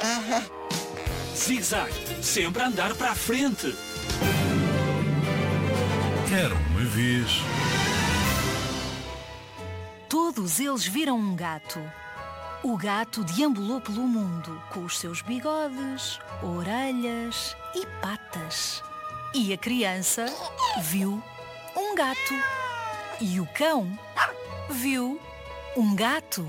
Zig-Zag, sempre a andar para a frente. Era uma vez. Todos eles viram um gato. O gato deambulou pelo mundo com os seus bigodes, orelhas e patas. E a criança viu um gato. E o cão viu um gato.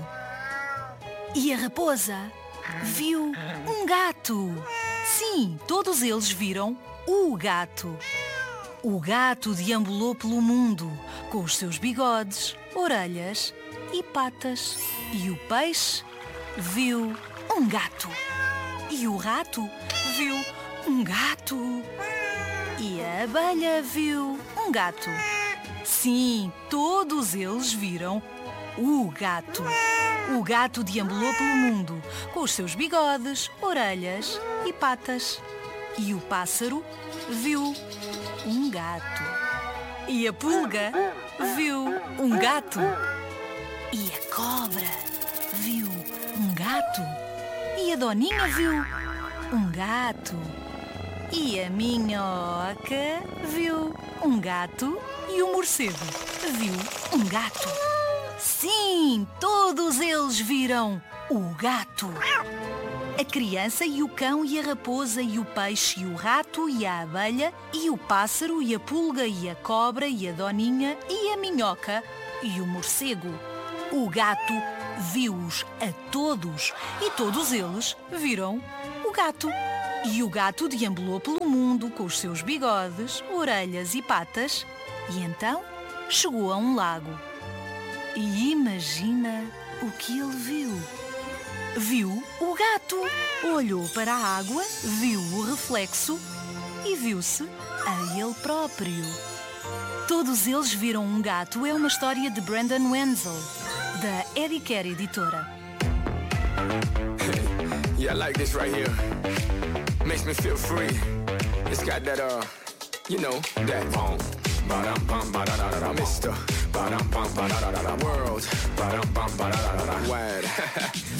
E a raposa viu um gato. Sim, todos eles viram o gato. O gato deambulou pelo mundo com os seus bigodes, orelhas e patas. E o peixe viu um gato. E o rato viu um gato. E a abelha viu um gato. Sim, todos eles viram o gato. O gato deambulou pelo mundo com os seus bigodes, orelhas e patas. E o pássaro viu um gato. E a pulga viu um gato. E a cobra viu um gato. E a doninha viu um gato. E a minhoca viu um gato. E o morcego viu um gato. Sim, todos eles viram o gato. A criança e o cão e a raposa e o peixe e o rato e a abelha e o pássaro e a pulga e a cobra e a doninha e a minhoca e o morcego. O gato viu-os a todos e todos eles viram o gato. E o gato deambulou pelo mundo com os seus bigodes, orelhas e patas e então chegou a um lago. E imagina o que ele viu. Viu o gato, olhou para a água, viu o reflexo e viu-se a ele próprio. Todos eles viram um gato é uma história de Brandon Wenzel, da Eddie Care Editora. Yeah, I like this right here. Makes me feel free. It's got that, you know, that boom. Ba-dum-bum, ba-da-da-da-da, Mr. Ba-dum-bum, ba-da-da-da-da, world. Ba-dum-bum, ba-da-da-da-da, wide.